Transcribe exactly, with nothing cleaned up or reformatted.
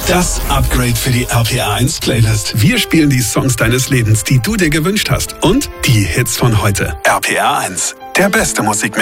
Das Upgrade für die R P R eins Playlist. Wir spielen die Songs deines Lebens, die du dir gewünscht hast. Und die Hits von heute. R P R eins, der beste Musikmix.